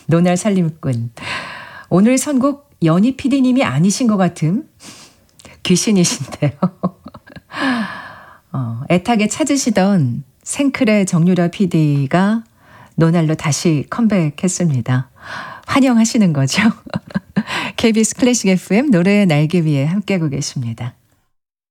노날 살림꾼. 오늘 선곡 연희 PD님이 아니신 것 같음. 귀신이신데요. 애타게 찾으시던 생크레 정유라 PD가 노날로 다시 컴백했습니다. 환영하시는 거죠. KBS 클래식 FM 노래의 날개 위에 함께하고 계십니다.